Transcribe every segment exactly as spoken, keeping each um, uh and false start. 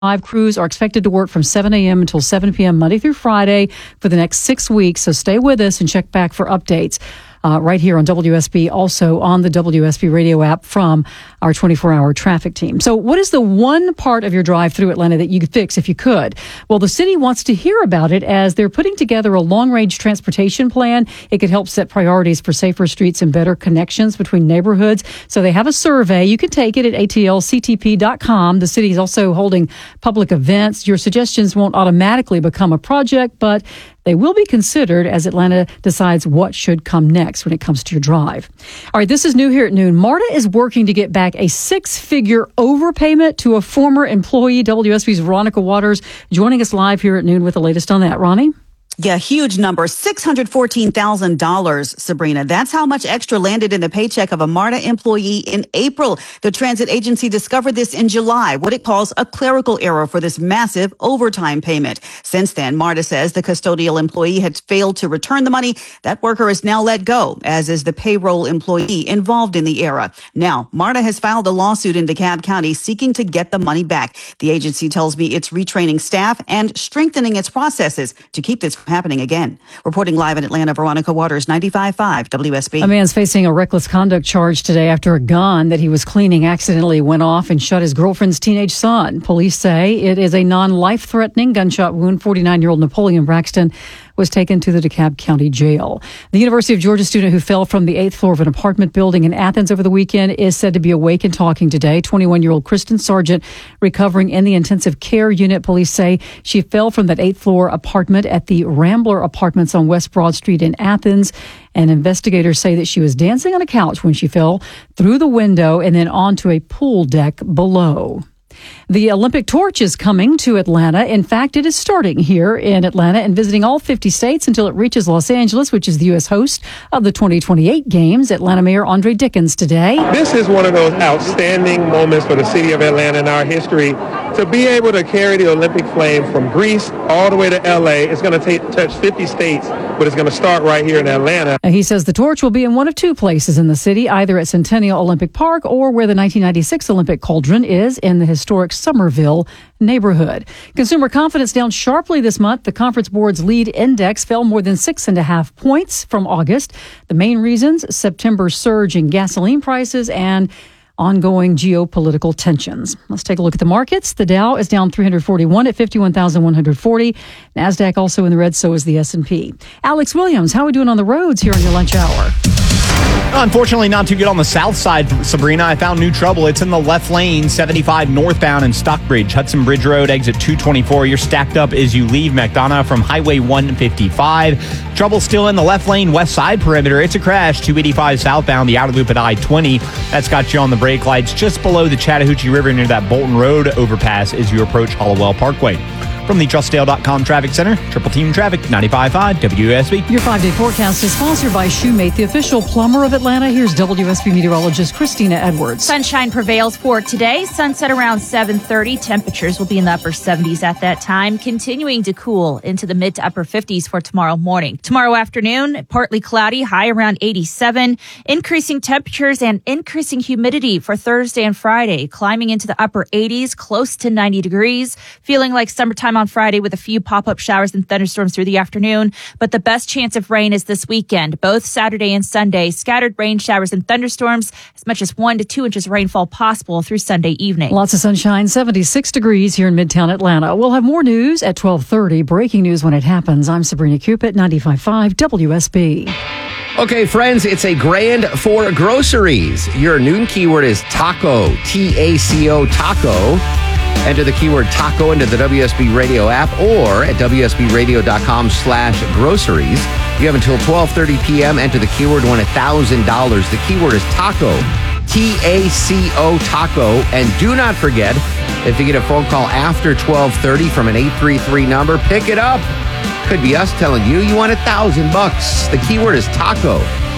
Five crews are expected to work from seven a.m. until seven p.m. Monday through Friday for the next six weeks. So stay with us and check back for updates uh, right here on W S B, also on the W S B radio app from our twenty-four hour traffic team. So what is the one part of your drive through Atlanta that you could fix if you could? Well, the city wants to hear about it as they're putting together a long-range transportation plan. It could help set priorities for safer streets and better connections between neighborhoods. So they have a survey. You can take it at A T L C T P dot com. The city is also holding public events. Your suggestions won't automatically become a project, but they will be considered as Atlanta decides what should come next when it comes to your drive. All right, this is new here at noon. MARTA is working to get back a six-figure overpayment to a former employee. W S B's Veronica Waters joining us live here at noon with the latest on that. Ronnie? Yeah, huge number, six hundred fourteen thousand dollars, Sabrina. That's how much extra landed in the paycheck of a MARTA employee in April. The transit agency discovered this in July, what it calls a clerical error for this massive overtime payment. Since then, MARTA says the custodial employee had failed to return the money. That worker is now let go, as is the payroll employee involved in the error. Now, MARTA has filed a lawsuit in DeKalb County seeking to get the money back. The agency tells me it's retraining staff and strengthening its processes to keep this happening again. Reporting live in Atlanta, Veronica Waters, ninety-five point five W S B. A man's facing a reckless conduct charge today after a gun that he was cleaning accidentally went off and shot his girlfriend's teenage son. Police say it is a non-life-threatening gunshot wound. forty-nine-year-old Napoleon Braxton was taken to the DeKalb County Jail. The University of Georgia student who fell from the eighth floor of an apartment building in Athens over the weekend is said to be awake and talking today. twenty-one-year-old Kristen Sargent recovering in the intensive care unit. Police say she fell from that eighth floor apartment at the Rambler Apartments on West Broad Street in Athens. And investigators say that she was dancing on a couch when she fell through the window and then onto a pool deck below. The Olympic torch is coming to Atlanta. In fact, it is starting here in Atlanta and visiting all fifty states until it reaches Los Angeles, which is the U S host of the twenty twenty-eight Games. Atlanta Mayor Andre Dickens today. This is one of those outstanding moments for the city of Atlanta in our history. To be able to carry the Olympic flame from Greece all the way to L A, it's going to take, touch fifty states, but it's going to start right here in Atlanta. He says the torch will be in one of two places in the city, either at Centennial Olympic Park or where the nineteen ninety-six Olympic Cauldron is in the historic Somerville neighborhood. Consumer confidence down sharply this month. The Conference Board's lead index fell more than six and a half points from August. The main reasons, September surge in gasoline prices and ongoing geopolitical tensions. Let's take a look at the markets. The Dow is down three hundred forty-one at fifty-one thousand one hundred forty. NASDAQ also in the red, so is the S and P. Alex Williams, how are we doing on the roads here on your lunch hour? Unfortunately, not too good on the south side, Sabrina. I found new trouble. It's in the left lane, seventy-five northbound in Stockbridge, Hudson Bridge Road, exit two twenty-four. You're stacked up as you leave McDonough from Highway one fifty-five. Trouble still in the left lane, west side perimeter. It's a crash, two eighty-five southbound, the outer loop at I twenty. That's got you on the brake lights just below the Chattahoochee River near that Bolton Road overpass as you approach Hollowell Parkway. From the Trust Dale dot com traffic center, Triple Team Traffic, ninety-five point five W S B. Your five-day forecast is sponsored by Shoemate, the official plumber of Atlanta. Here's W S B meteorologist Christina Edwards. Sunshine prevails for today. Sunset around seven thirty. Temperatures will be in the upper seventies at that time, continuing to cool into the mid to upper fifties for tomorrow morning. Tomorrow afternoon, partly cloudy, high around eighty-seven. Increasing temperatures and increasing humidity for Thursday and Friday, climbing into the upper eighties, close to ninety degrees. Feeling like summertime on Friday with a few pop-up showers and thunderstorms through the afternoon. But the best chance of rain is this weekend, both Saturday and Sunday. Scattered rain showers and thunderstorms, as much as one to two inches of rainfall possible through Sunday evening. Lots of sunshine, seventy-six degrees here in Midtown Atlanta. We'll have more news at twelve thirty. Breaking news when it happens. I'm Sabrina Cupid, ninety-five point five W S B. Okay, friends, it's a grand for groceries. Your noon keyword is taco, T A C O, taco. Enter the keyword taco into the W S B Radio app or at W S B radio dot com slash groceries. You have until twelve thirty p.m. Enter the keyword, win one thousand dollars. The keyword is taco, T A C O, taco. And do not forget, if you get a phone call after twelve thirty from an eight three three number, pick it up. Could be us telling you you want a thousand bucks. The keyword is taco,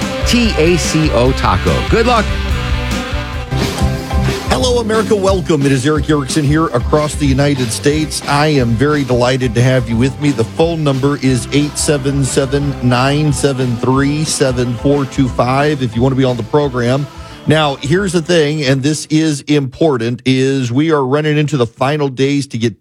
T A C O, taco. Good luck. Hello, America. Welcome. It is Eric Erickson here across the United States. I am very delighted to have you with me. The phone number is eight seven seven, nine seven three, seven four two five. If you want to be on the program, Now, here's the thing, and this is important, is we are running into the final days to get